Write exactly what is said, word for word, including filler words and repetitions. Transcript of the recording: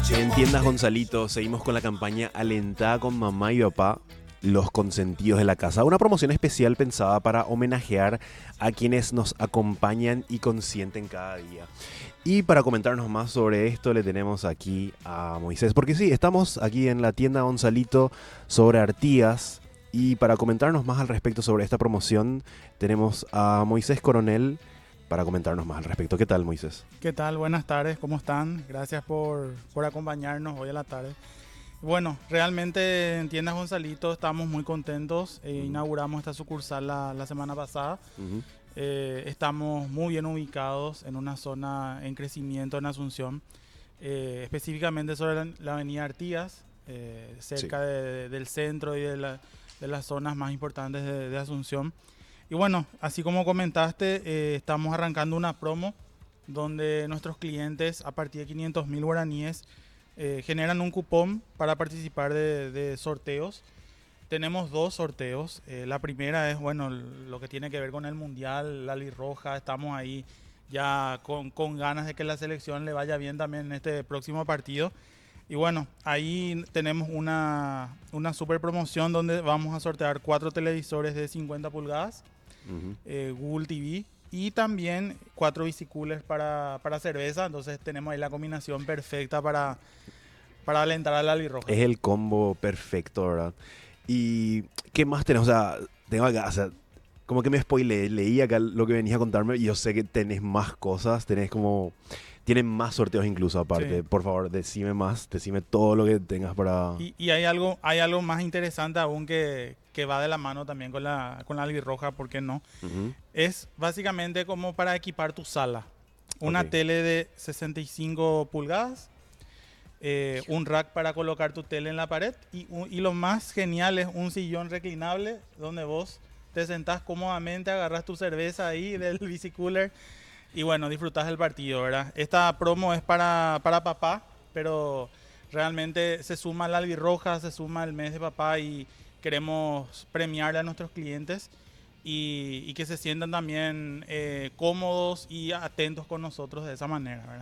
En Tiendas Gonzalito seguimos con la campaña Alentada con mamá y papá, los consentidos de la casa. Una promoción especial pensada para homenajear a quienes nos acompañan y consienten cada día. Y para comentarnos más sobre esto le tenemos aquí a Moisés. Porque sí, estamos aquí en la tienda Gonzalito sobre Artigas. Y para comentarnos más al respecto sobre esta promoción tenemos a Moisés Coronel para comentarnos más al respecto. ¿Qué tal, Moisés? ¿Qué tal? Buenas tardes, ¿cómo están? Gracias por, por acompañarnos hoy a la tarde. Bueno, realmente en Tiendas Gonzalito estamos muy contentos. Eh, Uh-huh. Inauguramos esta sucursal la, la semana pasada. Uh-huh. Eh, estamos muy bien ubicados en una zona en crecimiento en Asunción, eh, específicamente sobre la, la avenida Artigas, eh, cerca Sí. de- de- del centro y de, la- de las zonas más importantes de, de Asunción. Y bueno, así como comentaste, eh, estamos arrancando una promo donde nuestros clientes a partir de quinientos mil guaraníes eh, generan un cupón para participar de, de sorteos. Tenemos dos sorteos. Eh, la primera es, bueno, lo que tiene que ver con el Mundial, la Roja. Estamos ahí ya con, con ganas de que la selección le vaya bien también en este próximo partido. Y bueno, ahí tenemos una, una super promoción donde vamos a sortear cuatro televisores de cincuenta pulgadas, Uh-huh. eh, Google T V y también cuatro bicicoolers para, para cerveza. Entonces tenemos ahí la combinación perfecta para, para alentar a la albirroja. Es el combo perfecto, ¿verdad? ¿Y qué más tenés? O sea, tengo acá, o sea, como que me spoileé, leí acá lo que venías a contarme y yo sé que tenés más cosas, tenés como, tienen más sorteos incluso Sí. aparte. Por favor, decime más, decime todo lo que tengas para... Y, y hay algo, hay algo más interesante aún que, que va de la mano también con la, con la albirroja, ¿por qué no? Ujú. Es básicamente como para equipar tu sala. Una Ok. tele de sesenta y cinco pulgadas, eh, un rack para colocar tu tele en la pared y, un- y lo más genial es un sillón reclinable donde vos te sentás cómodamente, agarras tu cerveza ahí del bicicooler y bueno, disfrutás del partido, ¿verdad? Esta promo es para, para papá, pero realmente se suma la albirroja, se suma el mes de papá y queremos premiarle a nuestros clientes y, y que se sientan también eh, cómodos y atentos con nosotros de esa manera, ¿verdad?